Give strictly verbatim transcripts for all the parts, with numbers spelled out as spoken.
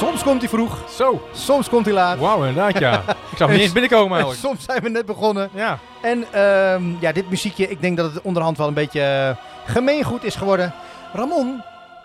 Soms komt hij vroeg. Zo. Soms komt hij laat. Wauw, inderdaad, ja. Ik zag hem niet eens binnenkomen eigenlijk. Soms zijn we net begonnen. Ja. En um, ja, dit muziekje, ik denk dat het onderhand wel een beetje uh, gemeengoed is geworden. Ramon,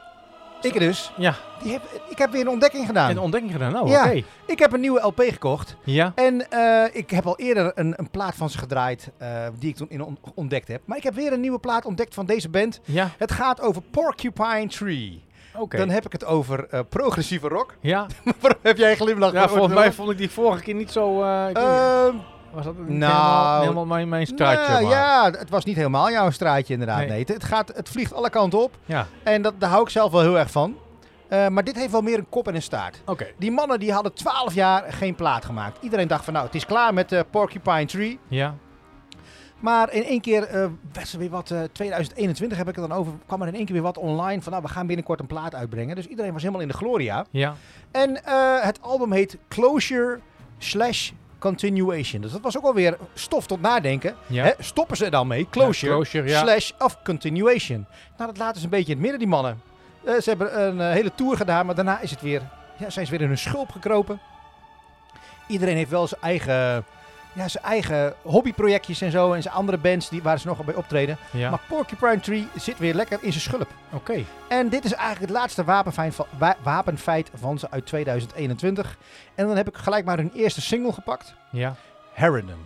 ik dus, Ja. die heb, ik heb weer een ontdekking gedaan. Een ontdekking gedaan, oh, ja, oké. ik heb een nieuwe L P gekocht. Ja. En uh, ik heb al eerder een, een plaat van ze gedraaid, uh, die ik toen in on- ontdekt heb. Maar ik heb weer een nieuwe plaat ontdekt van deze band. Ja. Het gaat over Porcupine Tree. Oké. Okay. Dan heb ik het over uh, progressieve rock. Ja. Waarom heb jij glimlach? Ja, volgens mij vond ik die vorige keer niet zo... Uh, ik uh, was dat niet nou, helemaal, helemaal mijn, mijn straatje? Nou, maar. Ja, het was niet helemaal jouw straatje inderdaad. Nee. nee. Het, het, gaat, het vliegt alle kanten op. Ja. En dat, daar hou ik zelf wel heel erg van. Uh, maar dit heeft wel meer een kop en een staart. Okay. Die mannen die hadden twaalf jaar geen plaat gemaakt. Iedereen dacht van nou, het is klaar met uh, Porcupine Tree. Ja. Maar in één keer, uh, werd er weer wat, uh, twintig eenentwintig heb ik het dan over, kwam er in één keer weer wat online van nou, we gaan binnenkort een plaat uitbrengen. Dus iedereen was helemaal in de gloria. Ja. En uh, het album heet Closure slash Continuation. Dus dat was ook alweer stof tot nadenken. Ja. Hè, stoppen ze er dan mee? Closure, ja, closure ja. slash of Continuation. Nou, dat laten ze een beetje in het midden, die mannen. Uh, ze hebben een uh, hele tour gedaan, maar daarna is het weer, ja, zijn ze weer in hun schulp gekropen. Iedereen heeft wel zijn eigen, ja, zijn eigen hobbyprojectjes en zo. En zijn andere bands die, waar ze nog bij optreden. Ja. Maar Porcupine Tree zit weer lekker in zijn schulp. Oké. Okay. En dit is eigenlijk het laatste wapenfeit van, wa- wapenfeit van ze uit twintig eenentwintig. En dan heb ik gelijk maar hun eerste single gepakt. Ja. Harridan.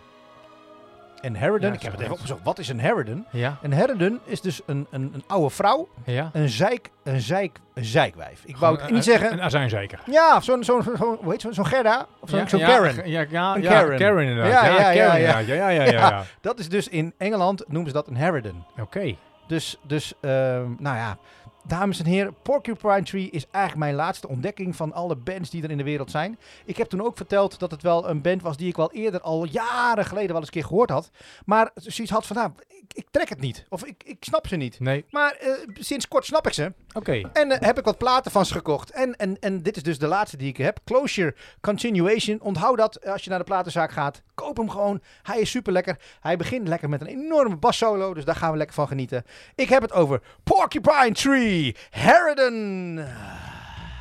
En Harridan, Ja, ik heb het zo even opgezocht. Wat is een Harridan? Ja. Een Harridan is dus een, een, een oude vrouw. Ja. Een zeik, een zeik, een zeikwijf. Ik wou het een, niet zeggen. Een azijnzeiker. Ja, zo'n, zo'n, zo'n, hoe heet zo'n, zo'n Gerda? Of zo'n, ja, zo'n ja, Karen. Ja, ja, een ja, Karen. Karen inderdaad. Ja, Ja, ja, Karen ja, ja. ja, ja, ja, ja, ja, ja. Dat is dus in Engeland noemen ze dat een Harridan. Oké. Okay. Dus, dus uh, nou ja, dames en heren, Porcupine Tree is eigenlijk mijn laatste ontdekking van alle bands die er in de wereld zijn. Ik heb toen ook verteld dat het wel een band was die ik wel eerder al jaren geleden wel eens een keer gehoord had. Maar zoiets had van, nou, ik, ik trek het niet. Of ik, ik snap ze niet. Nee. Maar uh, sinds kort snap ik ze. Oké. Okay. En uh, heb ik wat platen van ze gekocht. En, en, en dit is dus de laatste die ik heb. Closure Continuation. Onthoud dat als je naar de platenzaak gaat. Koop hem gewoon. Hij is super lekker. Hij begint lekker met een enorme bassolo. Dus daar gaan we lekker van genieten. Ik heb het over Porcupine Tree Harridan.